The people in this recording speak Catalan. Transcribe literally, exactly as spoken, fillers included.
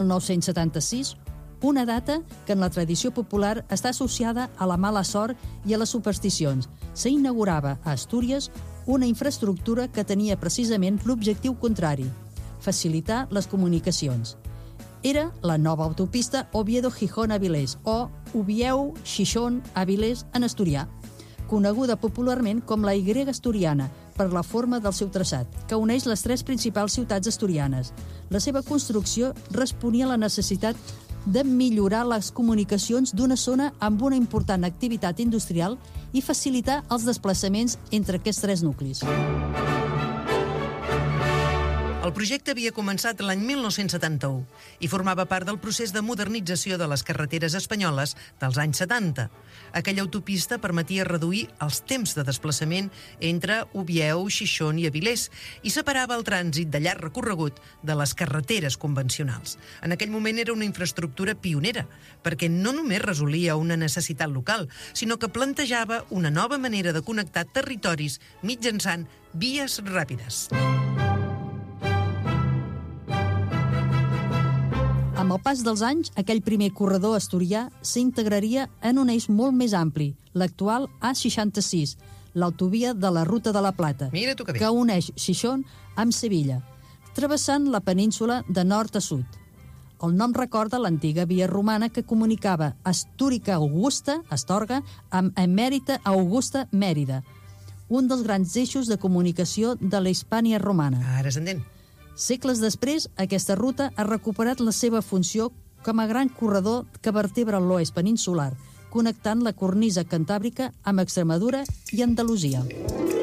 mil nou-cents setanta-sis, una data que en la tradició popular està associada a la mala sort i a les supersticions. S'inaugurava a Astúries una infraestructura que tenia precisament l'objectiu contrari, facilitar les comunicacions. Era la nova autopista Oviedo-Gijón-Avilés o Ubieu-Xixón-Avilés en asturià, coneguda popularment com la Y asturiana per la forma del seu traçat, que uneix les tres principals ciutats asturianes. La seva construcció responia a la necessitat de millorar les comunicacions d'una zona amb una important activitat industrial i facilitar els desplaçaments entre aquests tres nuclis. El projecte havia començat l'any mil nou-cents setanta-u i formava part del procés de modernització de les carreteres espanyoles dels anys setanta. Aquella autopista permetia reduir els temps de desplaçament entre Ubieu, Xixón i Avilés i separava el trànsit de llarg recorregut de les carreteres convencionals. En aquell moment era una infraestructura pionera, perquè no només resolia una necessitat local, sinó que plantejava una nova manera de connectar territoris mitjançant vies ràpides. Amb el pas dels anys, aquell primer corredor asturià s'integraria en un eix molt més ampli, l'actual A seixanta-sis, l'autovia de la Ruta de la Plata, Mira tu que bé. que uneix Xixón amb Sevilla, travessant la península de nord a sud. El nom recorda l'antiga via romana que comunicava Astúrica Augusta, Astorga, amb Emèrita Augusta, Mèrida, un dels grans eixos de comunicació de la Hispània romana. Ara s'entén. Segles després, aquesta ruta ha recuperat la seva funció com a gran corredor que vertebra l'oest peninsular, connectant la cornisa cantàbrica amb Extremadura i Andalusia.